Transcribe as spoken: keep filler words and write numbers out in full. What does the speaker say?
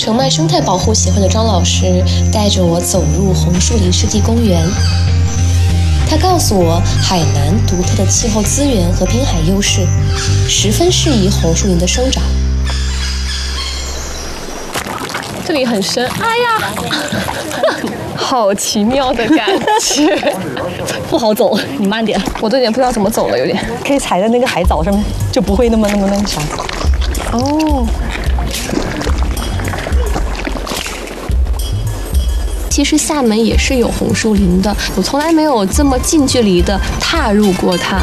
澄迈生态保护协会的张老师带着我走入红树林湿地公园。他告诉我，海南独特的气候资源和滨海优势，十分适宜红树林的生长。这里很深，哎呀，好奇妙的感觉， 不好走，你慢点。 我都有点不知道怎么走了，有点。 可以踩在那个海藻上面，就不会那么那么那么啥。 哦。其实厦门也是有红树林的，我从来没有这么近距离的踏入过它。